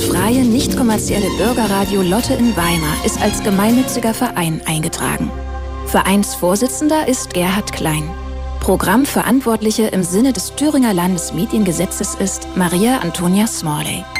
freie, nicht kommerzielle Bürgerradio Lotte in Weimar ist als gemeinnütziger Verein eingetragen. Vereinsvorsitzender ist Gerhard Klein. Programmverantwortliche im Sinne des Thüringer Landesmediengesetzes ist Maria Antonia Smalley.